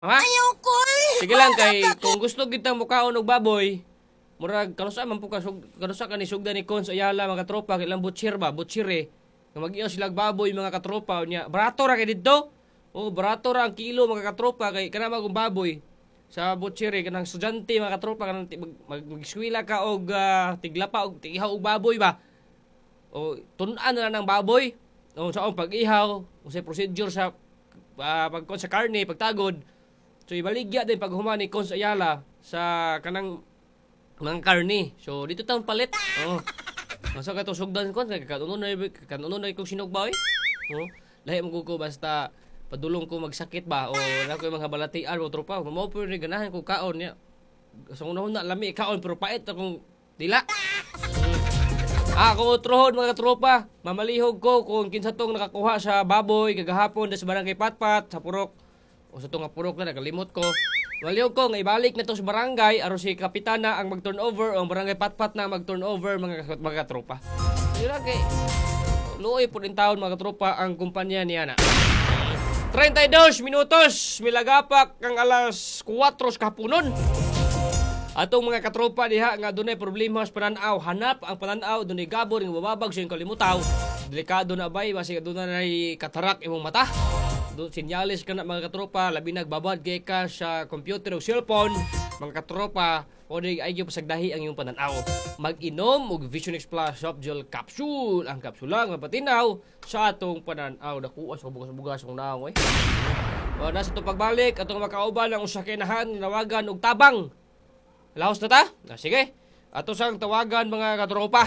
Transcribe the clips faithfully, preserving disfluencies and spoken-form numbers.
Ha? Ayaw ko eh. Sige lang kay kung gusto kita mukaon og baboy, murag kanusa man po ka sug kanusa ka ni sugda ni Cons Ayala mga katropa kay ilang butcher ba, butchire. Nga mag-iyo sila og baboy mga katropa niya. Barato ra kay didto. Oh, barato ra ang kilo mga katropa kay kana magong baboy. Sa butchire kanang estudyante mga katropa kanang mag, mag ka og uh, tiglapa og tiihaw og baboy ba. O tun-an na ng baboy. O sa pag ihaw, unsay procedure sa uh, pagkon sa karne, pagtagod. So ibaligya din pag humani Cons Ayala sa kanang mga karne. So dito tang palit. Oh. Masa ka to sugdan kon kay kanuno na kanuno na ko sinugba oy. Oh. Lahi mo ko basta padulong ko magsakit ba o na ko mga balatian o tropa. Mao pero ni ganahan ko kaon niya. Sa unahon na lami kaon pero pait akong dila. Ah, kung utrohon mga tropa, mamalihog ko kung kinsa tong nakakuha sa baboy kagahapon sa barangay Patpat sa Purok. O sa itong purok na nakalimot ko. Malihog ko nga ibalik na to sa barangay aron si kapitana ang mag-turnover o ang barangay Patpat na mag-turnover mga mga tropa. Dira kay luoy po din taon mga tropa ang kumpanya niya na. thirty-two minutos milagapak kang alas four sa kapunon. Atong mga katropa diha nga dunay problema sa pananaw, hanap ang pananaw dunay gabor nga bababag sa kalimutaw. Delikado na bay basi dunay katarak imong mata. Do sinyalis ka na mga katropa labi nagbabad kay ka sa computer o cellphone mga katropa o di ay gyud pasagdahi ang iyong pananaw. Mag-inom og Vision X Plus soft gel capsule ang kapsula nga patinaw sa atong pananaw. Dakuha sa bugas-bugas ng naong eh. O nasa to pagbalik atong makauban ang usa ka inahan nawagan og tabang. Laos na ta? Ah, sige. Ato sang tawagan mga katropa.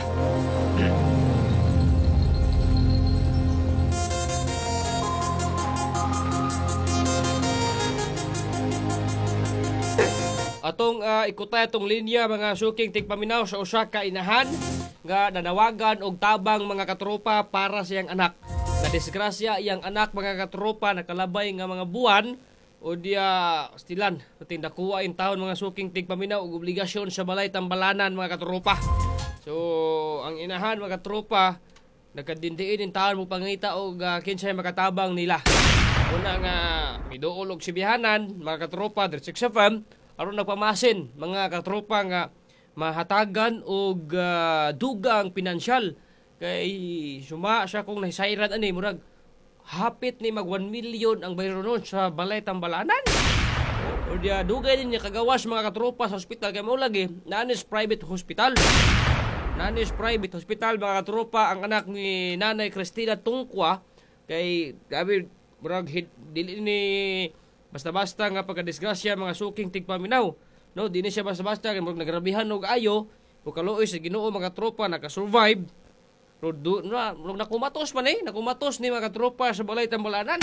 Atong uh, ikutay atong linya mga suking tigpaminaw sa usa ka inahan nga nanawagan og tabang mga katropa para sa iyang anak. Na disgrasya iyang anak mga katropa nakalabay nga mga buwan o dia stilan pati nakuha in taon mga suking tigpaminaw og obligasyon sa balay tambalanan mga katropa. So ang inahan mga katropa nagkadindiin in taon mo pangita og uh, kinsay makatabang nila. Una nga miduol og sibihanan mga katropa diretso sa farm aron nagpamasin mga katropa nga mahatagan og uh, dugang pinansyal kay suma siya kung nahisayran ani murag hapit ni mag one million ang bayro nun sa balay tambalanan. O dia dugay din niya kagawas mga katropa sa ospital kay mao lagi nanis private hospital. Nanis private hospital mga katropa ang anak ni Nanay Cristina Tungkwa kay gabi murag dili ni basta-basta nga pagkadisgrasya mga suking tigpaminaw. No, di na siya basta-basta kay nagrabihan og ayo o kaluoy sa Ginoo mga tropa naka-survive. No, do, no, no, nakumatos man eh, nakumatos ni mga tropa sa balay tambalanan.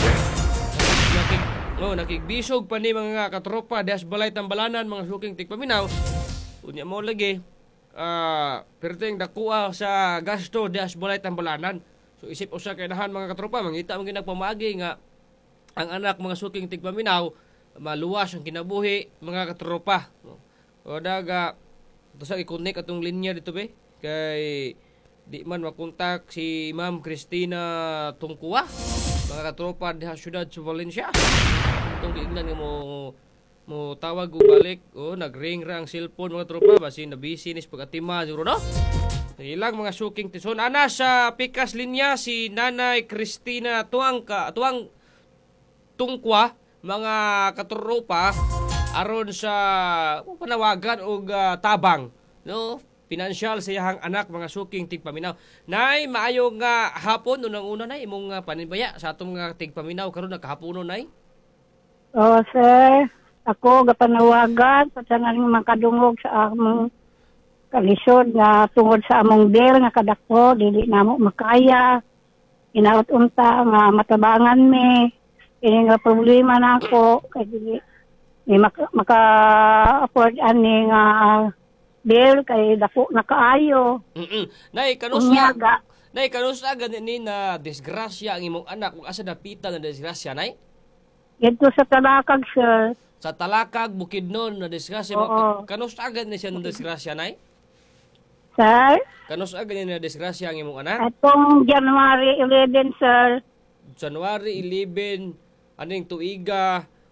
Nakig, no, nakigbisog pa ni mga katropa des balay tambalanan mga suking tigpaminaw. Unya mo lagi ah uh, perteng dakuha sa gasto des balay tambalanan. So isip usa kay nahan mga katropa mangita man ginagpamagi nga ang anak mga suking tigpaminaw maluwas ang kinabuhi mga katropa. O daga to sa i-connect atong linya dito be kay di man makontak si Ma'am Cristina Tungkua mga katropa diha syudad sa Valencia. Itong giingnan mo mo tawag og balik o nagring ra ang cellphone mga tropa basin na busy nis pagatima siguro no. Ilang mga suking tison ana sa pikas linya si Nanay Cristina Tuangka Tuang Tungkwa mga katropa aron sa panawagan og uh, tabang no pinansyal sa iyang anak mga suking tigpaminaw. Nay maayo nga hapon unang una nay imong uh, paninbaya sa atong nga uh, tigpaminaw karon nakahaponon nay. Oh sir, ako gapanawagan sa tanang makadungog sa among kalisod nga tungod sa among bill nga kadako dili namo makaya. Inaot unta nga matabangan mi. Ini nga problema na ako kay dili ni maka, maka-afford ani nga bill kay dako nakaayo. Mm. Nay kanusa Unyaga. Nay kanusa ganin na disgrasya ang imong anak ug asa napita na disgrasya nay? Dito sa talakag sir. Sa Talakag Bukidnon na disgrasya Oo. kanusa ganin siya na disgrasya nay? Sir, Kanusa ganin na disgrasya ang imong anak? atong January eleven sir. January eleven aning tuiga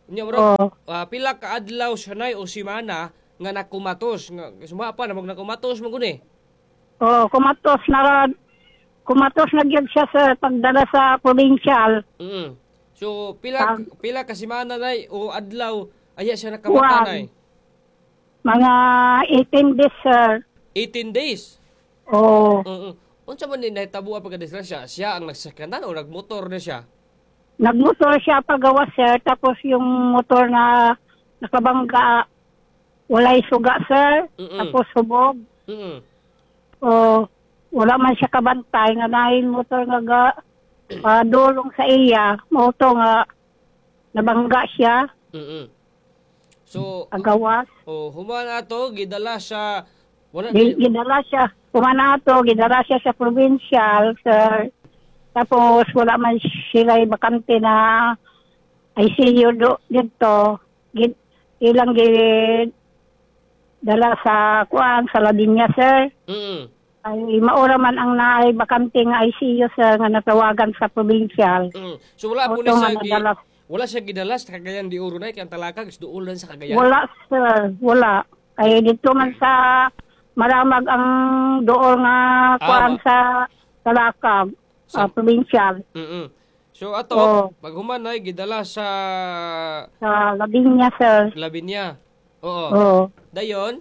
Nya murag Oh. ah, pila ka adlaw sanay o simana nga nakumatos nga suma pa namag nakumatos mo guni. Oh, kumatos na kumatos na gyud siya sa pagdala sa provincial. Mm. So pila Um, pila ka simana nay o adlaw aya siya nakamata One. nay. Mga eighteen days, sir. eighteen days. Oh, Oo. Unsa man ni nahitabo ang pagkadisgrasya? Siya ang nagsakyanan o nagmotor na siya? nagmotor siya pagawas, sir. Tapos yung motor na nakabangga, walay suga, sir. Mm-mm. Tapos subog. Mm. Oh, wala man siya kabantay nga nahin motor nga ga ah, dulong sa iya. Moto nga nabangga siya, Mm. So agawas. oh, human ato gidala sa wala Di- Gidala siya, kumanato, gidala siya sa provincial, sir. Tapos wala man sila bakante na I C U do, dito. Gid, ilang gid dala sa kuan sa Labinya, sir. Mm. Ay maura man ang naay bakante nga I C U, sir, nga natawagan sa provincial. Mm. So wala po ni Oto siya nga gi, nadala. wala siya gidala sa Cagayan de Oro nay kay ang talakag is duol lang sa Cagayan. Wala, sir, wala. Ay dito man sa maramag ang dool nga kuan ma- sa Talakag, Sa- sa provincial. Mm. So ato Oo. pag human nay gidala sa Sa Labinya, sir. Labinya. Oo. Oo. Dayon.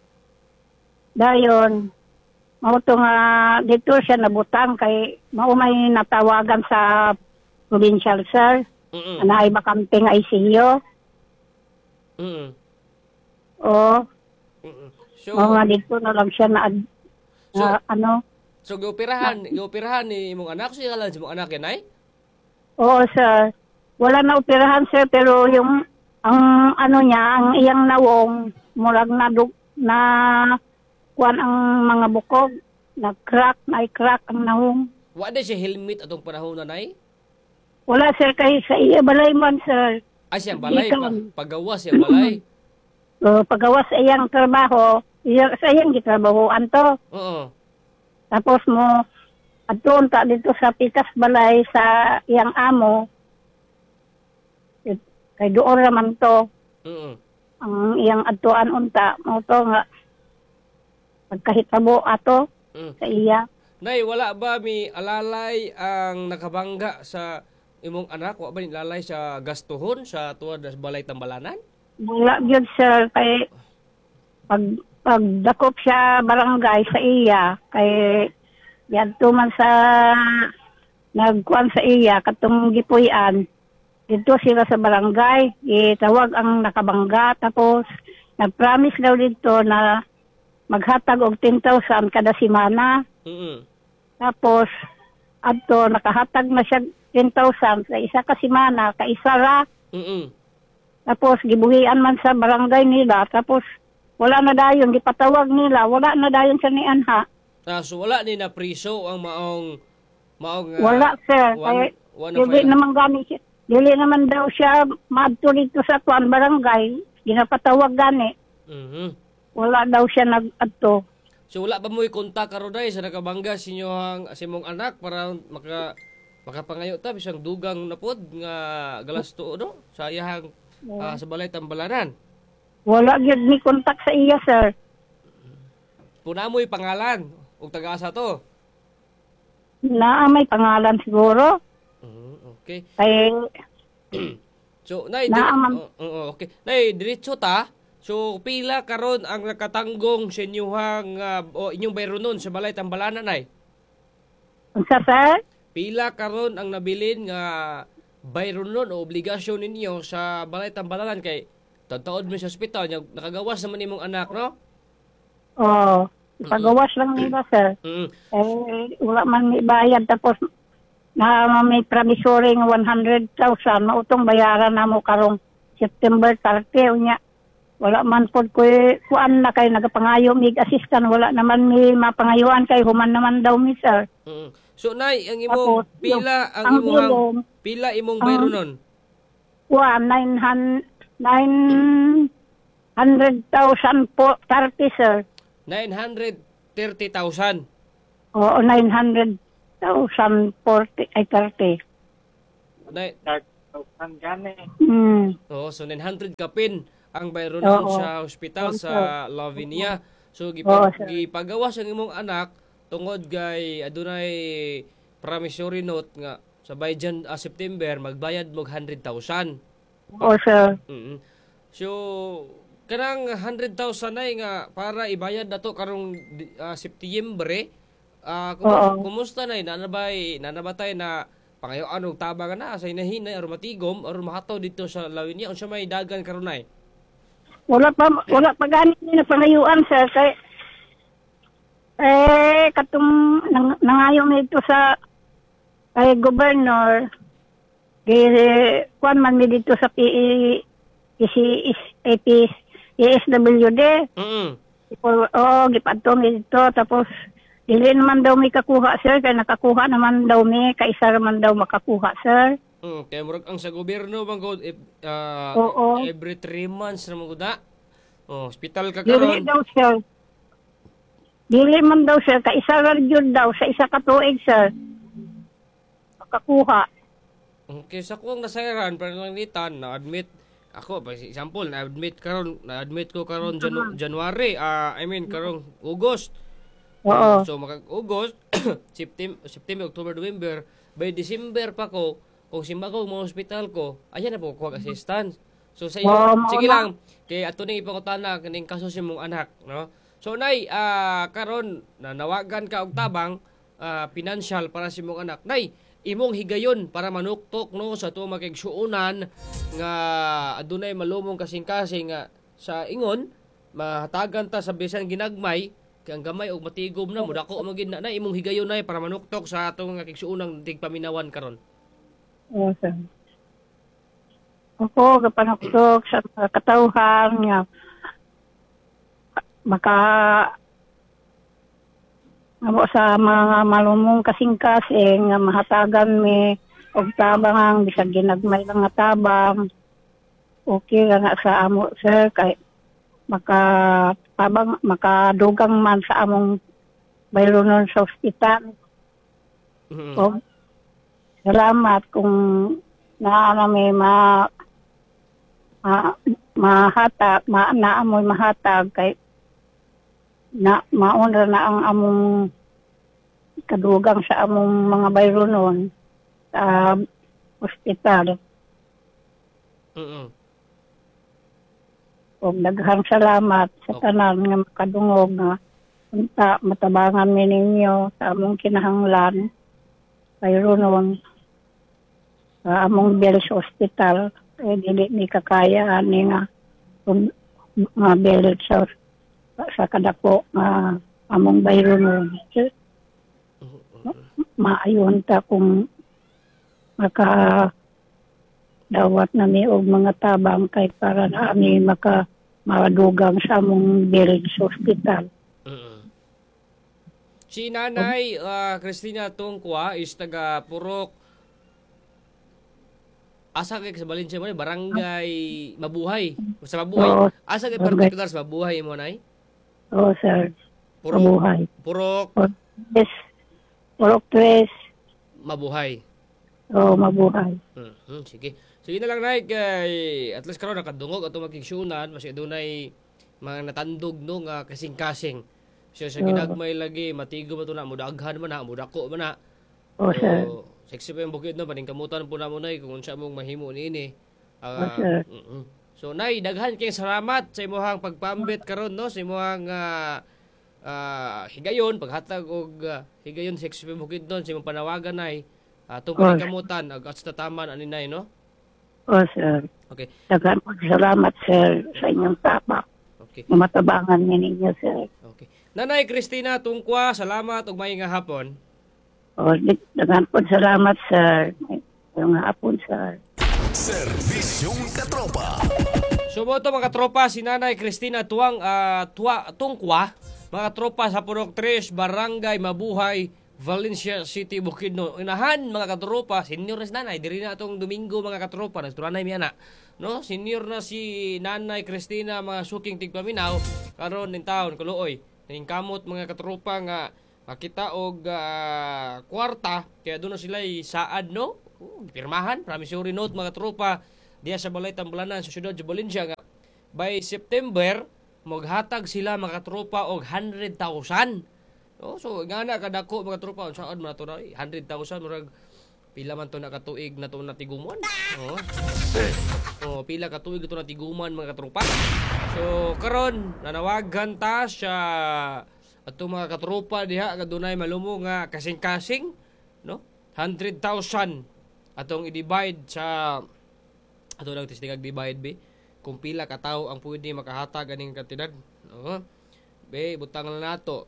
Dayon, mao to nga dito siya nabutang kay mao may natawagan sa provincial, sir. Mm. Na ay bakante nga I C U. Mm. Oo. Mm. So Mao nga dito na lang siya na, na ano. so gioperahan, gioperahan ni imong anak siya lang sa imong anak yan ay? Oo, sir. Wala na operahan, sir, pero yung ang ano niya, ang iyang nawong murag na dug- na kuan ang mga bukog, na crack, na crack ang nawong. Wa na siya helmet atong panahon na nay? Wala, sir, kay sa iya balay man, sir. Ay siyang balay Ikaw. pa, pagawa siyang balay. So, pagawas sa iyang trabaho, iya, sa iyang gitrabahoan to. Oo. Tapos mo, adto ta dito sa pikas balay sa iyang amo. Eh, Kay doon raman to, Mm. ang iyang adtuan unta, mo to nga, pagkahitabo ato Mm. sa iya. Nay, wala ba mi alalay ang nakabangga sa imong anak? Wa ba ni lalay sa gastuhon sa tuwa sa balay tambalanan? Wala gyud, sir, kay pag pagdakop siya barangay sa iya, kay yadto man sa nagkuan sa iya katong gipuy-an. Dito sila sa barangay, itawag ang nakabangga, tapos nag-promise daw dito na maghatag og ten thousand kada semana. Mm. Tapos adto nakahatag na siya ten thousand sa isa ka semana, ka isa ra. Mm. Tapos gibuhian man sa barangay nila, tapos wala na dayon, gipatawag nila, wala na dayon sa nianha. Ah, so wala ni na priso ang maong maong ah, Wala, sir. one- Kaya one of dili ay- naman gani siya. Dili naman daw siya maadto dito sa tuan barangay. Ginapatawag gani. Mhm. Wala daw siya nag-adto. So wala ba mo'y kontak karon day sa nakabangga sa inyong sa imong anak para maka makapangayo ta bisang dugang na pod nga galas tuo no sa iyahang ah, sa balay tambalanan. Wala gyud ni kontak sa iya, sir. Puna mo'y pangalan ug taga-asa to. Naa may pangalan siguro. Mhm, okay. Kay So nay Naa, di- ma'am. oh, oo, okay. Nay diretso ta. So pila karon ang nakatanggong sa inyong ah, o inyong bayronon sa balay tambalanan nay? unsa, sir? Pila karon ang nabilin nga bayronon o obligasyon ninyo sa balay tambalanan kay tataod mo sa ospital nya nakagawas naman imong anak no? Oh, ipagawas lang nila, sir. Mm. Eh, wala man may bayad. Tapos na may promissory nga one hundred thousand. Mautong bayaran na mo karong September thirty. Unya, wala man po ko kuan na kay nagapangayo mig assistant. Wala naman may mapangayuan kay human naman daw mi, sir. Mm. So nay ang imong Tapos, pila ang ang imong bilong, pila imong ang- bayronon? kuan nine hundred nine hundred thousand po thirty, sir. nine hundred thirty thousand. Oo, nine hundred thousand forty ay thirty. Nay Hmm. Oo, so nine hundred kapin ang bayro nun Oo. sa ospital Oo, sa Lavinia. So Oo, gipag sir. gipagawa sa imong anak tungod kay adunay promissory note nga sa bayjan ah, September magbayad mo one hundred thousand. Oo, sir. Mm. So kanang one hundred thousand ay nga para ibayad nato karong uh, September ah kumus- Oo. kumusta nay nanabay nanabatay na pangayo anong tabangan na sa inahinay aron matigom aron mahataw dito sa Lawinia unsa may dagan karon nay. Wala pa, wala pa ganit ni na pangayuan, sir. Kay, eh, katong nang, nangayo na ito sa kay governor, kay, kuan man mi dito sa P E, A P, E S W D. Mm. Oo, gipadto mi dito. Tapos, dili naman daw may kakuha, sir. Kaya nakakuha naman daw mi. Kaisa naman daw makakuha, sir. Mm, kaya murag ang sa gobyerno bang god if, ah, Oo. every three months na magud na. Oh, hospital ka Dili karon. daw, sir. Dili man daw, sir. Kaisa ra gyud daw sa isa ka tuig, sir. Makakuha. Okay, sa kuwang nasairan para lang nitan na admit ako for example na admit karon na admit ko karon Janu- January ah I mean karong August. Oo. So maka August, September, September, October, November, by December pa ko kung simba ko mo hospital ko, ayan na po ko assistance. So sa iyo, Wow, mao sige na. lang kay ato ning ipangutana kaning kaso sa imong anak, no? So nay, ah karon na nawagan ka og tabang ah, financial para sa imong anak. Nay, imong higayon para manuktok no sa tuwa makigsuonan nga adunay malumong kasing-kasing nga sa ingon mahatagan ta sa bisan ginagmay kay ang gamay og matigom na mudako mo gid na na imong higayon nay para manuktok sa atong nga kigsuonang tigpaminawan karon. Oo, sir. Ako, kapanuktok sa mga katawhan nga maka amo sa mga malumong kasing-kasing nga mahatagan mi og tabang ang bisag ginagmay lang nga tabang. Okay ra nga sa amo, sir, kay maka tabang makadugang man sa among bayronon sa ospital. Mhm. O, salamat kung naana may ma, ma mahatag, ma, naamoy mahatag kay na maunra na ang among kadugang sa among mga bayronon sa ospital. Mhm. O daghang salamat sa Okay. tanan nga makadungog nga unta matabangan mi ninyo sa among kinahanglan bayronon sa among bill sa ospital kay dili ni kakaya ani nga um, nga bill sa sa kadako nga among bayronon. Maayon ta kung maka dawat na mi og mga tabang kay para na ami maka madugang sa among bill sa ospital. Mhm. Si Nanay ah, Cristina Tungkwa is taga Purok asa kay sa Valencia mo ni barangay Mabuhay. Sa Mabuhay. Oo. Asa kay Barangay. particular sa Mabuhay mo nay? Oo, sir. Purok Mabuhay. Purok Yes. Purok tres. Mabuhay. Oo, mabuhay. Mhm, sige. Sige na lang nay kay at least karon nakadungog ato magkigsunan mas adunay mga natandog no nga kasing-kasing. So sa Oo. ginagmay lagi matigo ba to na mudaghan man na mudako man na. Oo, sir. So, sexy pa yung bukid no paningkamutan po na mo nay kung unsa mong mahimo niini. Ah, Oo, sir. mhm. So nay daghan kay salamat sa imong pagpambit karon no sa imong ah, ah, higayon paghatag og ah, higayon sexy pa yung bukid don sa imong panawagan nay. Atong Oo. paningkamutan ag at tataman ani nay no. Oo, sir. Okay. Daghan po salamat, sir, sa inyong tapak. Okay. Matabangan ni ninyo, sir. Okay. Nanay Cristina Tungkwa, salamat ug maayong hapon. O, di- daghan po salamat, sir. Yung hapon, sir. Servisyong Katropa. So mo to mga tropa si Nanay Cristina Tuang ah, Tua, Tungkwa, mga tropa sa Purok tres, Barangay Mabuhay, Valencia City, Bukidnon. Inahan mga katropa, senior na si Nanay, diri na atong Domingo mga katropa, nagturanay mi ana. No, senior na si Nanay Cristina mga suking tigpaminaw karon ning taon kuloy. Ning kamot mga katropa nga makita og ah, kwarta kaya doon na sila saad no Oh, pirmahan, promissory note mga tropa diya sa balay Tambalanan sa siyudad sa Valencia nga by September maghatag sila mga tropa og one hundred thousand. Oh, so ngana kadako mga tropa unsaon man to na one hundred thousand murag pila man to na katuig na to natiguman. Oh. Oh, pila ka tuig ito natiguman mga tropa. So karon nanawagan ta sa ato mga katropa diha nga dunay malumo nga kasing-kasing, no? one hundred thousand atong i-divide sa ato lang tistigag divide be kung pila ka tawo ang pwede makahatag aning kantidad, no? Be butang na nato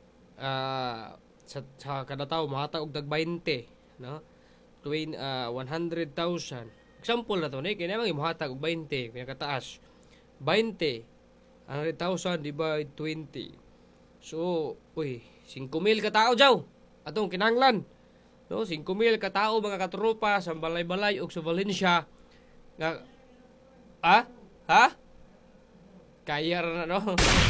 uh, sa, sa kada tawo mahatag og tag twenty, no? Twin uh, one hundred thousand. Example na to ni kay namang imuhatag og twenty pinakataas. twenty one hundred thousand divide twenty. So, uy, five mil ka tao jaw. Atong kinahanglan. No, five mil ka tao mga katropa sa balay-balay ug sa Valencia nga ah? Ha? Kaya ra na no.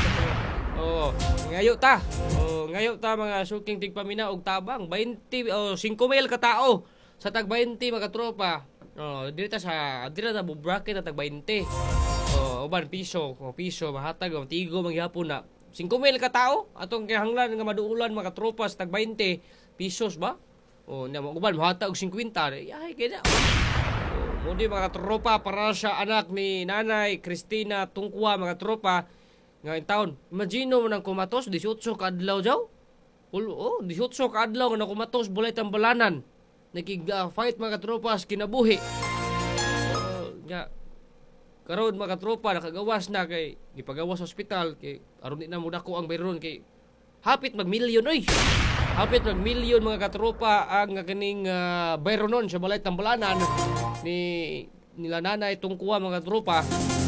Oh, ngayo ta. Oh, ngayo ta mga suking tigpamina og tabang twenty o oh, five mil ka tao sa tag twenty mga katropa. Oh, diri ta sa diri ta bracket na tag twenty. Oh, uban piso, oh, piso mahatag og tigo mangyapon na five mil ka tao atong kinahanglan nga maduulan mga tropa sa tag twenty pesos ba? O nya mo uban mahatag og fifty. Ay kay na. O mo di mga tropa para sa anak ni Nanay Cristina Tungkua mga tropa nga in taon. Imagino mo nang kumatos eighteen ka adlaw jaw. Oh, eighteen ka adlaw nga kumatos bulay Tambalanan. Nakig-fight mga tropa sa kinabuhi. Oh, nya karon mga tropa nakagawas na kay gipagawas sa ospital kay aron di na mo dako ang bayron kay hapit mag milyon oy. Hapit mag milyon mga katropa ang kaning uh, bayronon sa balay Tambalanan ni nila Nanay Tungkua mga tropa.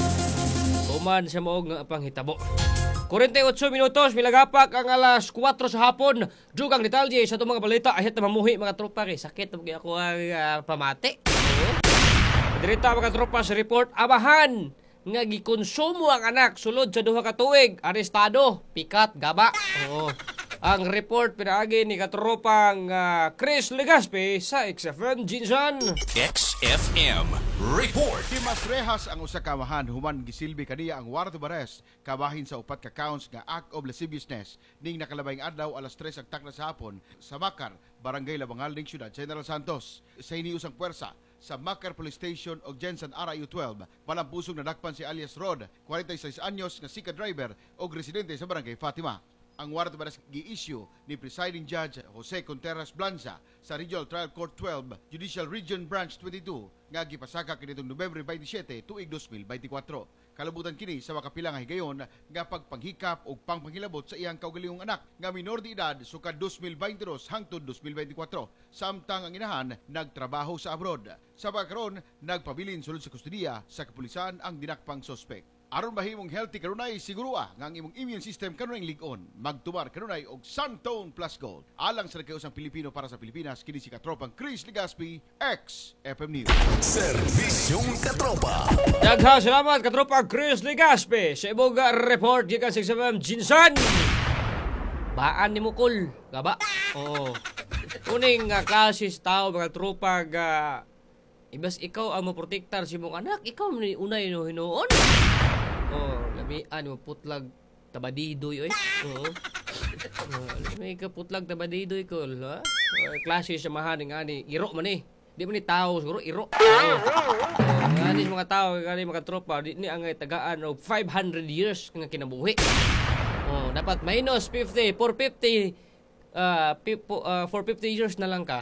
Tuman sa maog nga panghitabo. forty-eight minutos milagapak ang alas four sa hapon. Dugang detalye sa itong mga balita ahit na mamuhi mga tropa kay sakit na ako ang uh, pamati. Oh. Dirita mga tropa sa report, abahan nga gikonsumo ang anak sulod sa duha ka tuig, arestado, pikat, gaba. Oo. Ang report pinaagi ni katropang uh, Chris Legaspi sa X F M Jinsan. X F M Report. Kimas rehas ang usa ka amahan human gisilbi kaniya ang warrant of arrest kabahin sa upat ka counts nga act of lasciviousness ning nakalabayng adlaw alas tres ag takna sa hapon sa Makar, Barangay Labangal ning Siyudad General Santos. Sa iniusang puwersa sa Makar Police Station o Jensen R I U twelve, palampusong nadakpan si alias Rod, forty-six anyos nga sika driver o residente sa Barangay Fatima. Ang warrant of arrest gi-issue ni Presiding Judge Jose Contreras Blanza sa Regional Trial Court twelve, Judicial Region Branch twenty-two nga gipasaka kinitong Nobyembre twenty-seven tuig twenty twenty-four. Kalabutan kini sa makapilang higayon nga pagpanghikap o pangpanghilabot sa iyang kaugalingong anak nga minor de edad sukad twenty twenty-two hangtod twenty twenty-four. Samtang ang inahan nagtrabaho sa abroad. Sa pagkaroon, nagpabilin sulod sa kustudiya sa kapulisan ang dinakpang sospek. Aron mahimong healthy kanunay sigurua nga ang imong immune system kanunay ligon, magtumar kanunay og Santone Plus Gold. Alang sa nagkausang Pilipino para sa Pilipinas, kini si katropang Chris Legaspi, X F M News. Serbisyong katropa. Daghang salamat katropa Chris Legaspi sa imong report gikan sa X F M Jinsan. Baan ni Mukul, gaba. Oo. Uning nga klases tao mga tropa ga ibas ikaw ang maprotektar si mong anak, ikaw ni unay no hinuon. Oh, labi ano putlag tabadidoy oy. Oo. Oh, may ka putlag tabadidoy ko, ha? Uh, klase sa mahaning ani, iro man eh. Di man ni tao siguro iro. Oh. Oh, ani mga tao kani mga tropa, di ni ang tagaan og five hundred years nga kinabuhi. Oh, dapat minus fifty, four fifty uh, uh four fifty years na lang ka.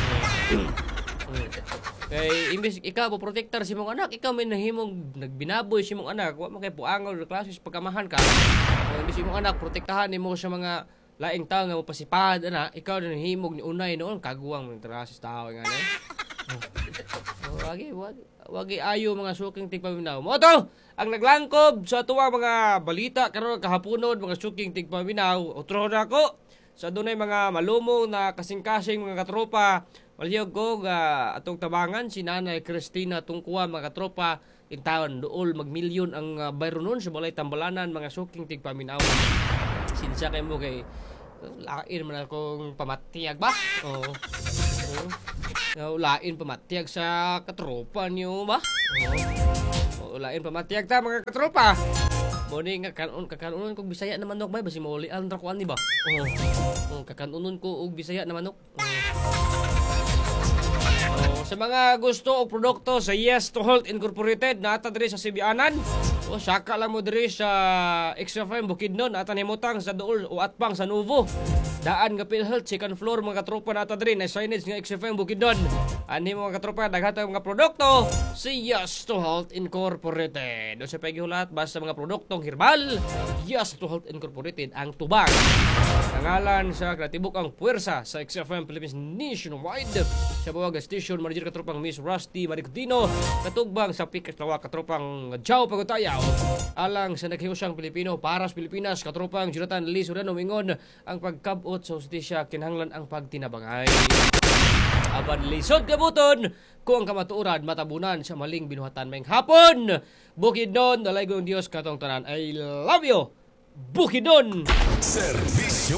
Kay imbes ikaw po protector si mong anak, ikaw may nahimong nagbinaboy si mong anak, wa man kay puangol sa klases pagkamahan ka. O imbes si mong anak protektahan nimo sa mga laing tao nga mapasipad ana, ikaw na nahimog ni unay noon kaguwang ng klases tao nga ni. Oh, wagi wagi wagi ayo mga suking tigpaminaw. Mo to ang naglangkob sa tuwa mga balita karon kahaponon mga suking tigpaminaw. Otro na ko sa dunay mga malumong na kasing-kasing mga katropa. Waliyog ko uh, atong tabangan si Nanay Cristina Tungkua mga katropa in taon dool magmilyon ang uh, bayronon sa balay Tambalanan mga suking tigpaminaw. Sinsa kay mo kay lain man akong pamatiyag ba? Oo. Oh. Nga ulain pamatyag sa katropa niyo ba? Oh. Ulain pamatyag ta mga katropa. Muni nga kanon kakanunon kog Bisaya na manok ba basi mauli an ra kuan ni ba? Oh. Oh, kakanunon ko og Bisaya na manok. Oh. Oh, sa mga gusto og produkto sa Yes to Health Incorporated nata diri sa Sibianan. O saka lang mo diri sa X F M Bukidnon atan himutang sa Duol o Atpang sa Nuvo. Daan nga PhilHealth second floor mga katropa nata diri na signage nga X F M Bukidnon. Ani mga katropa daghatag mga produkto si Yes to Health Incorporated. O sa paghihulat basta mga produktong herbal, Yes to Health Incorporated ang tubag. Nangalan sa katibuk ang puwersa sa X F M Philippines nationwide. Sa buwag station manager katropang Miss Rusty Maricdino katugbang sa pikas lawa katropang Jao Pagutayaw alang sa naghihusang Pilipino para sa Pilipinas katropang Jonathan Lee Soriano mingon ang pagkabot sa justisya kinahanglan ang pagtinabangay. Aban lisod kabuton kung ang kamatuoran matabunan sa maling binuhatan mayng hapon. Bukidnon, dalay gong Dios katong tanan. I love you. Bukidnon. Serbisyo